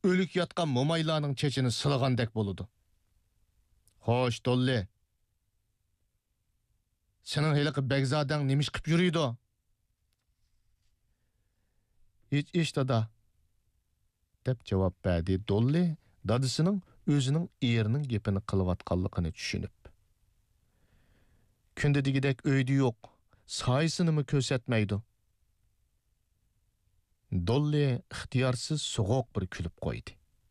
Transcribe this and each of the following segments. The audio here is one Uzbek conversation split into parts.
o'lik yotgan mo'maylarning chechini silagandek bo'ladi. Xo'sh, Dolly. Sening heliqi begzodang nemish qilib yuriydi? Hech dada, deb javob berdi Dolly, dadisining o'zining erining gapini qilayotganligini tushunib. Kunda degidek uyda yo'q, soyisini ko'rsatmaydi. Dolly ixtiyorsiz so'g'oq bir kulib qo'ydi.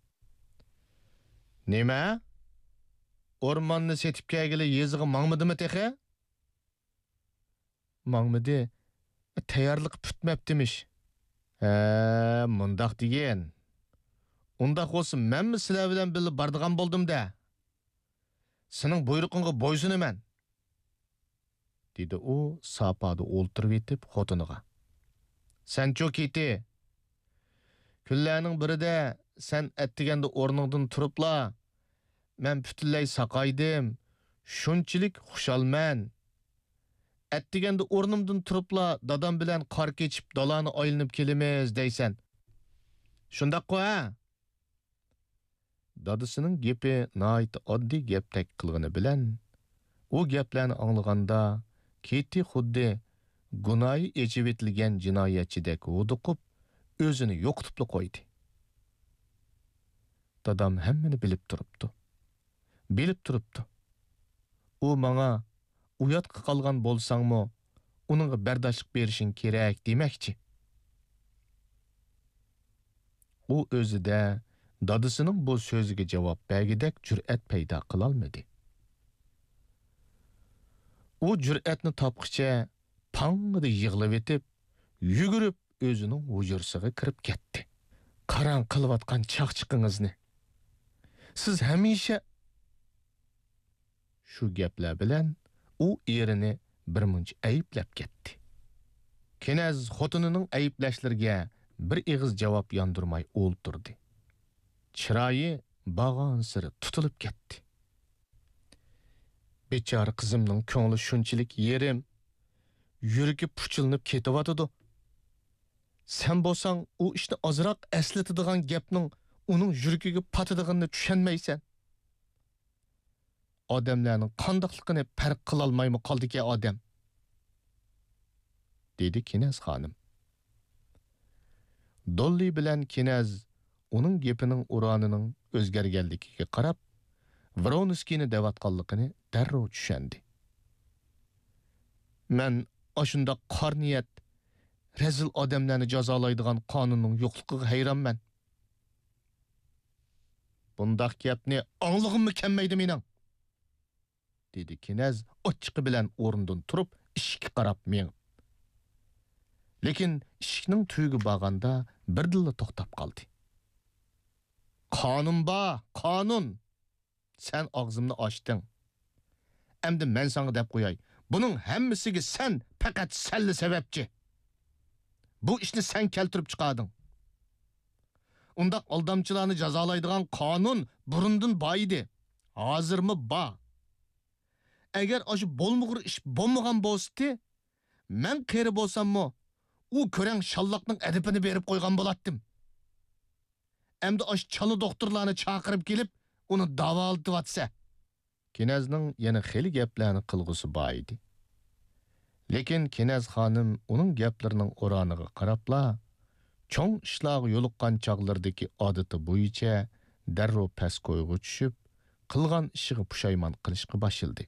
Nima? O'rmonni setib kelgili yezig'i mangmidimi texe? Mangmidi, tayyorlik putmabdimish. Mundaq degen. Undaq olsa menmi sizlar bilan bilib bardigan bo'ldim-da. Sening buyruqingga bo'ysunaman. Dedi u sapada o'ltirib etib xotiniga. Sen çok eti. Kunlarning birida sen attiganda o'rningdan turibla, men butunlay saqaydim. Shunchalik xushalman. Attiganda o'rnimdan turibla, dadam bilan qor kechib dalani aylanib kelamiz deysan. Shundaq-ku ha? Dadisining gapi nihoyat oddiy gapdek qilgani bilan, u gaplarni anglaganda Keti xuddi gunoyi echib etilgan jinoyatchidek huduqib, o'zini yo'qotib qo'ydi. Dadam hammani bilib turibdi. U menga uyatga qolgan bo'lsangmi, uningga bardoshlik berishing kerak demakchi. U o'zida dadisining bu so'ziga javob bergidek jur'at paydo qila olmadi. U jur'atni topqicha pang'ida yig'lab etib, yugurib o'zining hujurasiga kirib ketdi. Qarang qilayotgan chaqchiqingizni. Siz hamisha shu gaplar bilan u erini birmuncha ayblab ketdi. Kenaz xotinining ayblashlariga bir ig'iz javob yondirmay o'ltirdi. Chiroyi bag'on siri tutilib ketdi. Bechora qizimning ko'ngli shunchalik yerim, yuragi puchilinib ketyotidi. Sen bo'lsang, u ishni ozroq eslatadigan gapning uning yuragiga patidig'ini tushunmaysan. Odamlarning qandoqligini farq qila olmaymi qoldiki odam? Dedi Kinaz xonim. Dolly bilan Kinaz uning gapining uronining o'zgarganligiga qarab, Vronskiyni davatqanligini darrov tushundi. Men ashunda qorniyat rezil odamlarni jazolaydigan qonunning yo'qligiga hayronman. Bundaq gapni anglag'immi kelmaydi mening? Dedi Kinaz ochiqi bilan o'rnidan turib, eshikka qarab men. Lekin eshikning tuyiga borganda birdilla to'xtab qoldi. Qonun qonun. Sen og'zimni ochding. Endi men sana deb qo'yay. Buning hammasiga sen faqat salli sababchi. Bu ishni sen keltirib chiqarding. Undaq aldamchilarni jazolaydigan qonun burundan bor edi. Hozirmi bor. Agar o'sha bo'lmug'ur ish bo'lmagan bo'lsa, men qeri bo'lsammi, u ko'rang shallaqning adibini berib qo'ygan bo'lardim. Endi o'sha chala doktorlarni chaqirib kelib, uni davolatvatsa. Kinazning yana xeli gaplarni qilg'usi bor edi. Lekin Kinaz xonim uning gaplarining o'roniga qarabla, cho'ng ishlarga yo'liqqan chog'lardagi odati bo'yicha darrov past qo'yga tushib, qilgan ishiga pushaymon qilishga boshladi.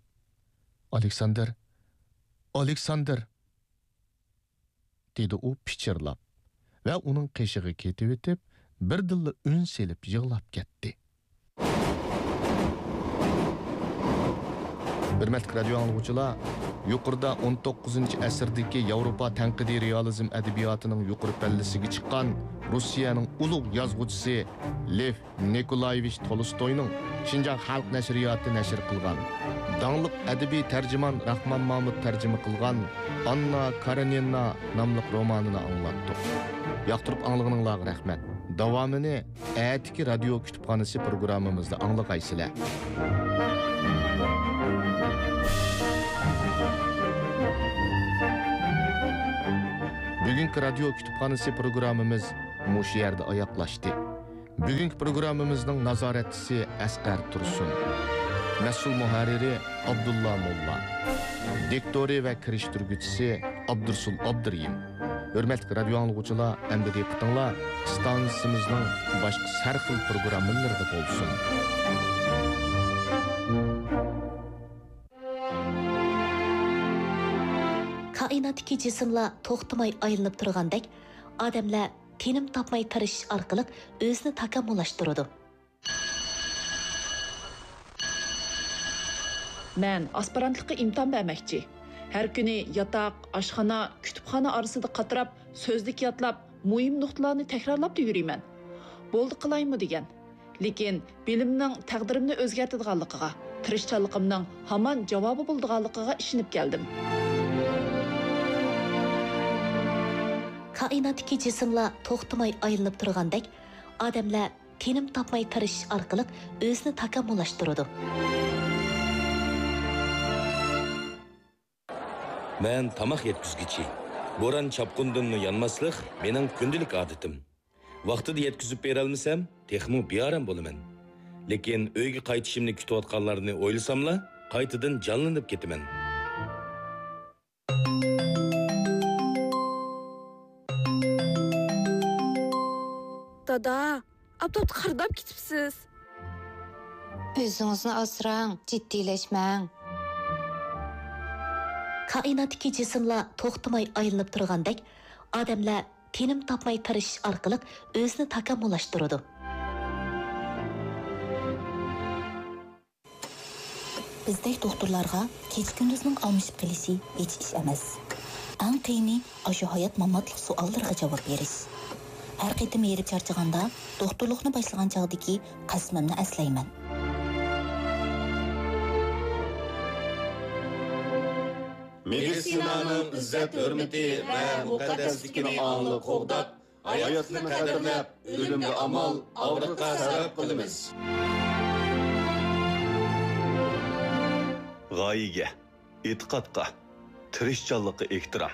Aleksandr, dedi u pichirlab va uning qishig'i ketib etib, birdilla un selib yig'lab ketdi. Hürmetli radio anlıqçılar, yuqorida 19-asrdagi Yevropa tanqidiy realizm adabiyotinin yuqori pallasiga chiqqan Rossiyaning ulug' yozuvchisi Lev Nikolayevich Tolstoyning Şinjan xalq nashriyoti nashr qilgan, dаңlıq adabiy tarjimon Rahmon Mahmud tarjima qilgan Anna Karenina nomli romanini anglatdik. Yoqtirib anglag'ininglarga rahmat. Davomini atiki radio kutubxonasi programmamizda anglag'aysizlar. Bugünkü radyo kütüphanesi programımız muş yerde ayaklaştı. Bugünkü programmamızning nazoratchisi Asqar Tursun, mas'ul muharriri Abdullah Molla, diktori va kirishtirguvchisi Abdursul Abduriyim. Hurmatli radio anglag'uvchilar, endi diqqatinglar stansiyaimizning boshqa har xil programmalarida bo'lsin. Kainatdagi cismlar to'xtamay aylanib turgandek, odamlar tinim topmay tirishish orqali o'zini takomillashtiradi. Men aspirantlikka imtihon bermoqchi. Har kuni yotoq, oshxona, kutubxona orasida qatirab, so'zlik yotlab, muhim nuqtalarni takrorlab yuriyman. Bo'ldi qilaymi degan. Lekin bilimning taqdirimni o'zgartirganligiga, tirishchanligimning hamon javobi bo'lganligiga ishinib keldim. Kainatdagi cismlar to'xtamay aylanib turgandek, odamlar tinim topmay tirishish orqali o'zini takomillashtiradi. Men tamaq yetkizgichi. Bo'ron chapqundan yanmaslik mening kundalik odatim. Vaqtida yetkizib bera olmasam, texmo bearam bo'laman. Lekin uyga qaytishimni kutayotganlarni o'ylasamla, qaytadan jonlanib ketaman. Dada, abdot qardab ketibsiz. O'zingizni asrang, jiddiyleşmang. Kainatdagi cismlar to'xtamay aylanib turgandek, odamlar tinim topmay tirishish orqali o'zini takomillashtiradi. Bizdek doktorlarga kecha-kunduzning almashib qilishi hech ish emas. Eng qiyini o'sha hayot mamatlik savollarga javob berish. Har qitim yerib charchaganda doktorlikni boshlagan chog'dagi qasmimni aslayman. Medisinaning izzat hurmati va muqaddasligini anglab qo'g'dab, hayotni qadrlab, o'limga amal, og'riqqa sabab qilamiz. G'oyaga, e'tiqodga, tirishchanlikqa ehtirom.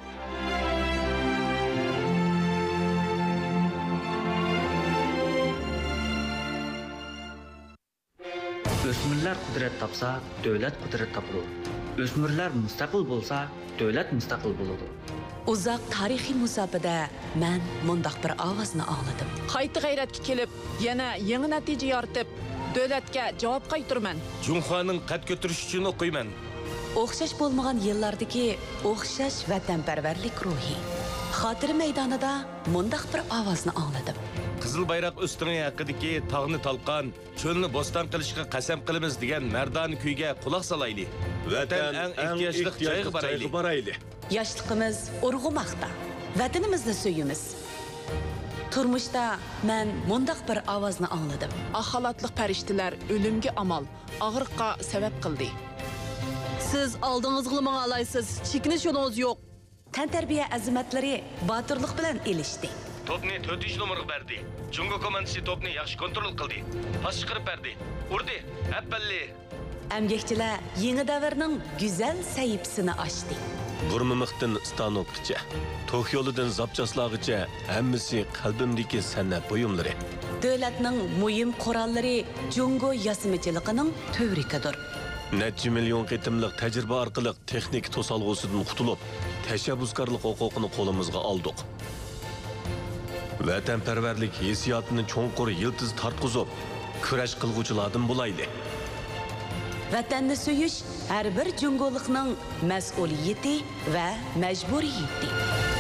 O'smirlar qudrat topsa, davlat qudrat topadi. O'smirlar mustaqil bo'lsa, davlat mustaqil bo'ladi. Uzoq tarixiy musofada men mundaq bir ovozni angladim. Qayta g'ayratga kelib, yana yangi natija yoritib, davlatga javob qaytarman. Junxoning qad ko'tarish uchun o'qiyman. O'xshash bo'lmagan yillardagi o'xshash vatanparvarlik ruhi. Xotira maydonida mundaq bir ovozni angladim. Qizil bayroq ustungi haqidagi tog'ni talqon, cho'lni bo'ston qilishga qasam qilamiz degan mardona kuyga quloq solayli. Vatan eng ehtiyojli joyga borayli. Yoshligimiz urg'umoqda. Vatanimizni suyimiz. Turmushda men mundaq bir ovozni angladim. Axalatlik farishtalar o'limga amal, og'riqqa sabab qildi. Siz oldingizga menga alaysiz, chekinish yo'lingiz yo'q. Tantarbiya azimatlari botirlik bilan elishdi. Topni 4 numaraga berdi. Jungo komandasi topni yaxshi kontrol qildi. Pas chiqarib berdi. Urdi. Appalli. Əmgəkçilər yeni davrning güzel sahifasini açdı. Burmimiqdan stanokgacha, to'q yo'lidan zapchaslag'icha hammasi qalbimdagi san'at buyumlari. Davlatning muhim qurollari Jungo yasimichiligining tövrikidir. Necha million qitimliq tajriba orqali texnik to'salg'usidan qutulib, tashabbuskorlik huquqini qo'limizga oldik. Vatanparvarlik hissiyotini cho'nqur yiltiz tartqizib, kurash qilguvchilardan bo'layli. Vatanni suyish har bir jungolikning mas'uliyati va majburiyati.